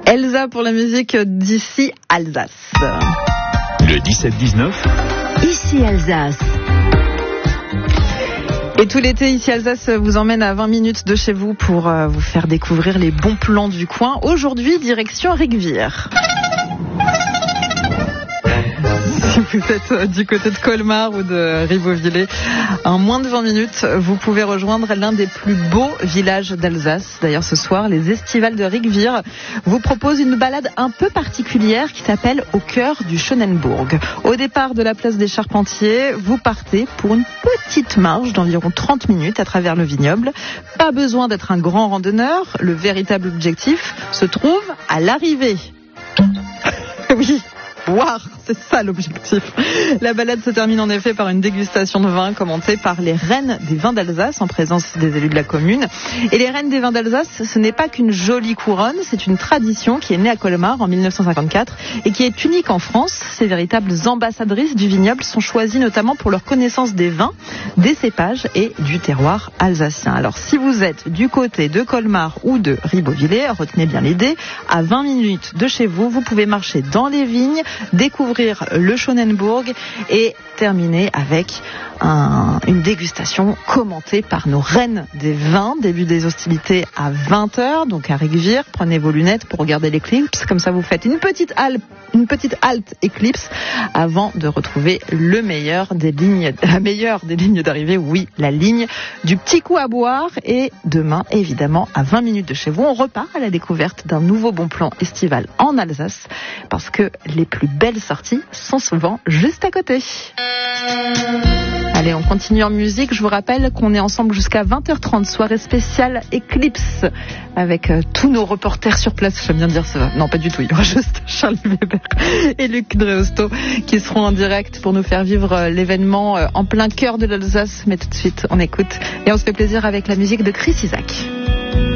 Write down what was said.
Elsa pour la musique d'ici Alsace. Le 17-19. Ici Alsace. Et tout l'été, ici Alsace vous emmène à 20 minutes de chez vous pour vous faire découvrir les bons plans du coin. Aujourd'hui, direction Rigvier. Si vous êtes du côté de Colmar ou de Ribeauvillé, en moins de 20 minutes, vous pouvez rejoindre l'un des plus beaux villages d'Alsace. D'ailleurs, ce soir, les Estivales de Rigvier vous proposent une balade un peu particulière qui s'appelle Au cœur du Schönenbourg. Au départ de la place des Charpentiers, vous partez pour une petite marche d'environ 30 minutes à travers le vignoble. Pas besoin d'être un grand randonneur. Le véritable objectif se trouve à l'arrivée. Oui. Boire, c'est ça l'objectif. La balade se termine en effet par une dégustation de vin commentée par les reines des vins d'Alsace en présence des élus de la commune. Et les reines des vins d'Alsace, ce n'est pas qu'une jolie couronne, c'est une tradition qui est née à Colmar en 1954 et qui est unique en France. Ces véritables ambassadrices du vignoble sont choisies notamment pour leur connaissance des vins, des cépages et du terroir alsacien. Alors si vous êtes du côté de Colmar ou de Ribeauvillé, retenez bien l'idée, à 20 minutes de chez vous, vous pouvez marcher dans les vignes, découvrir le Schönenbourg et terminer avec une dégustation commentée par nos reines des vins. Début des hostilités à 20h, donc à Rigvier. Prenez vos lunettes pour regarder l'éclipse. Comme ça, vous faites une petite halte éclipse avant de retrouver la meilleure des lignes d'arrivée. Oui, la ligne du petit coup à boire. Et demain, évidemment, à 20 minutes de chez vous, on repart à la découverte d'un nouveau bon plan estival en Alsace parce que les plus belles sorties sont souvent juste à côté. Allez, on continue en musique. Je vous rappelle qu'on est ensemble jusqu'à 20h30, soirée spéciale Eclipse, avec tous nos reporters sur place. J'aime bien dire ça. Non, pas du tout. Il y aura juste Charlie Weber et Luc Dreosto qui seront en direct pour nous faire vivre l'événement en plein cœur de l'Alsace. Mais tout de suite, on écoute et on se fait plaisir avec la musique de Chris Isaak.